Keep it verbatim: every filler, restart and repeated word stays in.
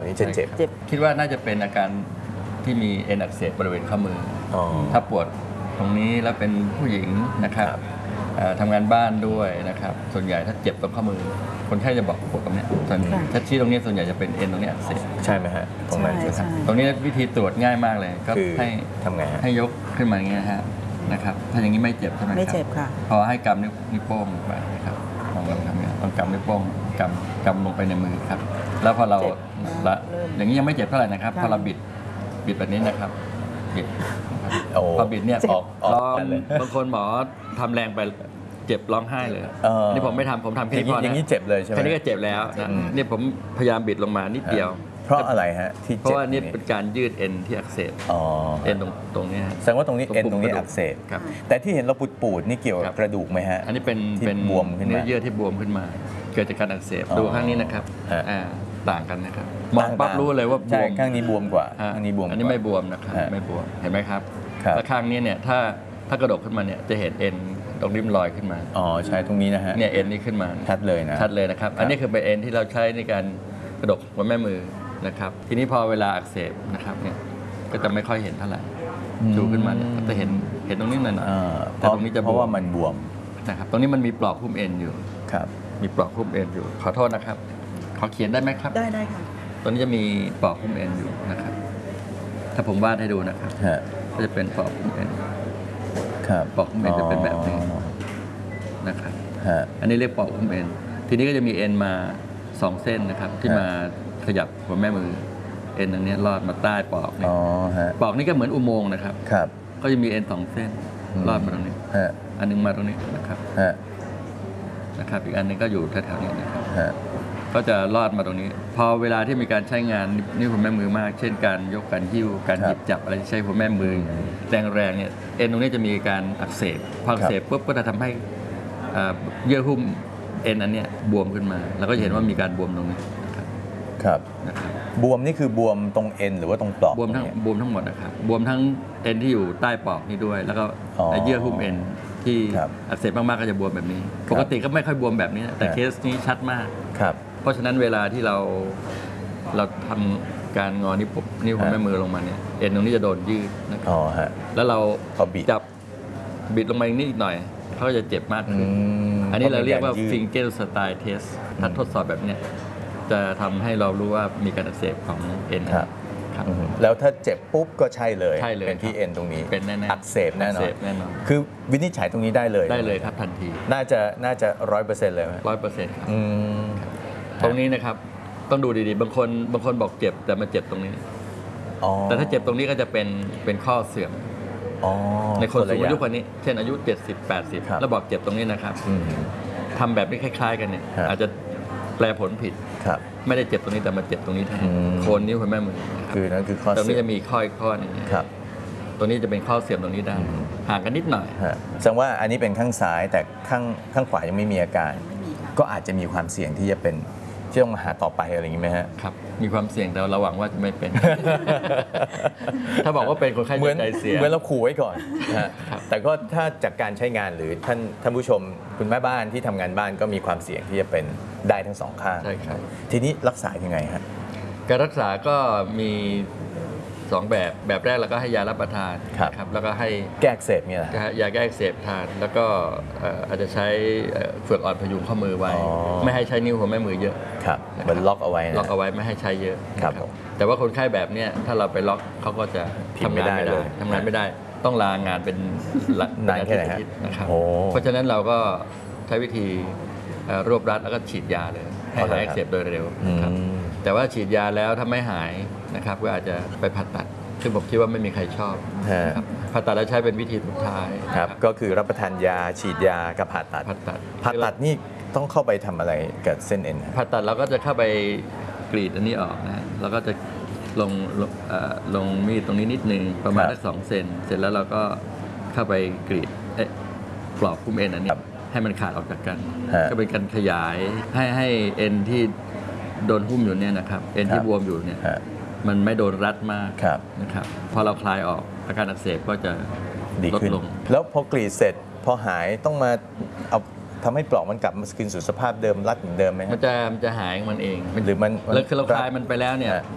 นี้จะเจ็บเจ็บคิดว่าน่าจะเป็นอาการที่มีเอ็นอักเสบบริเวณข้อมืออ๋อถ้าปวดตรงนี้แล้วเป็นผู้หญิงนะครับทำงานบ้านด้วยนะครับส่วนใหญ่ถ้าเจ็บตรงข้อมือคนไข้จะบอกปวดตรงนี้ส่วนถ้าชี้ตรงนี้ส่วนใหญ่จะเป็นเอ็นตรงนี้อักเสบใช่ไหมฮะตรงนั้นใช่ใช่ตรงนี้วิธีตรวจง่ายมากเลยก็คือให้ทำไงฮะให้ยกขึ้นมาอย่างนี้นะฮะนะครับถ้าอย่างนี้ไม่เจ็บใช่ไหมครับไม่เจ็บค่ะพอให้กำนิ้วนิ้วโป้งลงไปนะครับลองลองทำอย่างนี้ลองกำนิ้วโป้งกำกำลงไปในมือครับแล้วพอเราเจ็บละเริ่มอย่างนี้ยังไม่เจ็บเท่าไหร่นะครับค่ะพอเราบิดบิดแบบนี้นะครับบิดโอ้พอบิดเนี่ยออกออกลองกันเลยบางคนหมอทำแรงไปเจ็บร้องไห้เลยเออนี่ผมไม่ทำผมทำอแค่ย่างนี้นี้พออย่างนี้นะเจ็บเลยใช่ไหมแค่นี้ก็เจ็บแล้วนะอืมนี่ผมพยายามบิดลงมานิดเดียวเพราะอะไรฮะที่เพเจ็บราะว่านี่ตรงเป็นการยืดเอ็นที่อักเสบอ๋อเอ็นตรงตรงนี้ฮะแสดงว่าตรงนี้เอ็นตรงนี้ปุ่มกระดูกอักเสบครับแต่ที่เห็นเราปูดปูดๆนี่เกี่ยวกับครับกระดูกไหมฮะอันนี้เป็นที่เป็นบวมขึ้นมาเนื้อเยื่อที่บวมขึ้นมา เกิดจากการอักเสบอ๋อดูข้างนี้นะครับฮะอ่าต่างกันนะครับมองปั๊บต่างๆรู้เลยว่าบใช่วมข้างนี้บวมกว่าฮะข้างนี้บวมกว่าอันนี้ไม่บวมนะครับฮะไม่บวมเห็นไหมครับครับแล้วข้างนี้เนี่ยถ้าถ้ากระดกขึ้นมาเนี่ยจะเห็นเอ็นตรงริมรอยขึ้นมาอ๋อใช่ตรงนี้นะฮะเนี่ยเอ็นนี้ขึ้นมาชัดเลยนะชัดเลยนะครับ อันนี้คือเป็นเอ็นที่เราใช้ในการกระดกหัวแม่มือนะครับ ทีนี้พอเวลาอักเสบนะครับเนี่ยก็จะไม่ค่อยเห็นเท่าไหร่ชูขึ้นมาเนี่ยก็จะเห็นเห็นตรงนี้หน่อยอ่าๆเพแต่ราะตรงนี้จะเพบราะวว่าม มันบวมนะครับตรงนี้มันมีปลอกหุ้มเอ็นอยู่ครับมีปลอกหุ้มเอ็นอยู่ ขอโทษนะครับ ขอเขียนได้ไหมครับได้ได้ค่ะตรงนี้จะมีปลอกหุ้มเอ็นอยู่นะครับ ถ้าผมวาดให้ดูนะครับฮะก็จะเป็นปลอกหุ้มเอ็นครับปลอกหุ้มเอ็นจะเป็นแบบนี้อ๋อนะครับฮะอันนี้เรียกปลอกหุ้มเอ็น ทีนี้ก็จะมีเอ็นมาสองเส้นนะครับ ที่ฮะมาขยับหัวแม่มือ เอ็นอันนี้ลอดมาใต้ปลอกเนี่อ๋ยอฮะปลอกนี้ก็เหมือนอุโมงค์นะครับครับก็จะมีเอ็นสองเส้นอืมลอดมาตรงนี้ฮะอันหนึงมาตรงนี้นะครับฮะนะครับ อีกอันหนึงก็อยู่แถวๆนี้นะครับฮะก็จะลอดมาตรงนี้ พอเวลาที่มีการใช้งานนิ้วหัวแม่มือมาก เช่นการยกการหิ้วการหยิบจับอะไรที่ใช้หัวแม่มือแรงๆเนี่ยเอ็นตรงนี้จะมีการอักเสบพออักเสบปุ๊บก็จะทำให้เอ่อเยื่อหุ้มเอ็นอันเนี้ยบวมขึ้นมา แล้วก็จะเห็นว่ามีการบวมตรงนี้นะครับครับนะครับบวมนี่คือบวมตรงเอ็นหรือว่าตรงปลอกบวมทั้งตรเนี้ยบวมทั้งหมดนะครับบวมทั้งเอ็นที่อยู่ใต้ปลอกนี่ด้วย แล้วก็อ๋อไอ้เยื่อหุ้มเอ็นที่ครับอักเสบมากๆก็จะบวมแบบนี้ ปกติก็ไม่ค่อยบวมแบบนี้นะแต่ครับเคสนี้ชัดมากครับเพราะฉะนั้นเวลาที่เราเราทำการงอนิ้วปุ๊บนิ้วของฮะแม่มือลงมาเนี่ยเอ็นตรงนี้จะโดนยืดนะครับอ๋อฮะแล้วเราพอบิดจับบิดลงมาอีกนิดหน่อยเขาก็จะเจ็บมากอืขึ้นมอันนี้เราเรียกว่าพะมียืด finger style test ถ้าทดสอบแบบเนี้ยจะทำให้เรารู้ว่ามีการอักเสบของเอ็นครับครับอืมแล้วถ้าเจ็บปุ๊บก็ใช่เลยใช่เลยเป็นที่ครับเอ็นตรงนี้เป็นแน่ๆอักเสบแน่นอัอกเสนบแน่นอนคือวินิจฉัยตรงนี้ได้เลยได้เลยครับทันทีน่าจะน่าจะร้อยเปอร์เซ็นต์เลยไหมร้อยเปอร์เซ็นต์ครับอืมตรงนี้นะครับต้องดูดีๆ บางคนบางคนบอกเจ็บแต่มาเจ็บตรงนี้อ๋อแต่ถ้าเจ็บตรงนี้ก็จะเป็นเป็นข้อเสื่อมอ๋อในคนสูงอายุคคนละนี้ เช่นอายุ เจ็ดสิบ แปดสิบครับแล้วบอกเจ็บตรงนี้นะครับอืมทำแบบนี้คล้าย ๆ กันเนี่ยครับอาจจะแปลผลผิดครับไม่ได้เจ็บตรงนี้แต่มาเจ็บตรงนี้แทนอืมโคนนิ้วหัวแม่มือนะครับคือนั่นคือข้อตรงนี้เสื่อจะมมีข้ออีกข้อหนึงครับตรงนี้จะเป็นข้อเสื่อมตรงนี้ได้อืมห่างกันนิดหน่อยฮะแสดงว่าอันนี้เป็นข้างซ้ายแต่ข้างข้างขวายังไม่มีอาการไม่มีค่ะก็อาจจะมีความเสี่ยงที่จะเป็นที่ต้องมาหาต่อไปอะไรอย่างนี้ไหมฮะครับมีความเสี่ยงแต่เราหวังว่าจะไม่เป็น ถ้าบอกว่าเป็นคนไข้เหมือนจะใจเสียเหมือนเราขู่ไว้ก่อนนะฮะครับแต่ก็ถ้าจากการใช้งานหรือท่านท่านผู้ชมคุณแม่บ้านที่ทำงานบ้านก็มีความเสี่ยงที่จะเป็นได้ทั้งสองข้างใช่ครับทีนี้รักษายังไงฮะการรักษาก็มีสองแบบแบบแรกเราก็ให้ยารับประทานครับนะครับแล้วก็ให้แก้อักเสบเนี่ยแหละยาแก้อักเสบทาน แล้วก็เอ่ออาจจะใช้เอ่อเฟือกอ่อนพยุงข้อมือไว้อ๋อไม่ให้ใช้นิ้วหัวแม่มือเยอะครับนะครับเหมือนล็อกเอาไว้นะล็อกเอาไว้ไม่ให้ใช้เยอะครับนะผมแต่ว่าคนไข้แบบเนี้ยถ้าเราไปล็อกเขาก็จะพิมพ์ไม่ทำงานได้ไม่เลได้ยทำงานไม่ได้ต้องลางานเป็นละนานแค่ไหนฮะเป็อาทิตย์นะครับโอ้เพราะฉะนั้นเราก็ใช้วิธีเอ่อรวบรัดแล้วก็ฉีดยาเลยให้เอาเลหาย ยครับอักเสบโดยเร็วอืนะครับมแต่ว่าฉีดยาแล้วถ้าไม่หายนะครับก็อาจจะไปผ่าตัดซึ่งผมคิดว่าไม่มีใครชอบฮะนะครับผ่าตัดแล้วใช้เป็นวิธีสุดท้ายครับนะก็คือรับประทานยาฉีดยากับผ่าตัดผ่าตัดผ่าตัดนี่ต้องเข้าไปทำอะไรกับเส้นเอ็นฮะผ่าตัดเราก็จะเข้าไปกรีดอันนี้ออกนะฮะแล้วก็จะลงลงเอ่อลงมีดตรงนี้นิดนึงประมาณครับสักสองเซนเสร็จแล้วเราก็เข้าไปกรีดเอ๊ะปลอกคุ้มเอ็นอันนี้ครับให้มันขาดออกจากกันฮะก็เป็นการขยายให้ให้เอ็นที่โดนหุ้มอยู่เนี่ยนะครับเอ็นที่ครับบวมอยู่เนี่ยฮะมันไม่โดนรัดมากครับนะครับพอเราคลายออกอาการอักเสบก็จะดีลดขึ้นลงแล้วพอกรีดเสร็จพอหายต้องมาเอาทำให้ปลอกมันกลับมาคืนสู่สภาพเดิมรัดเหมือนเดิมไหมมัฮะนจะมันจะหายของมันเองหรือมันแล้วคือเราคลายมันไปแล้วเนี่ยฮะ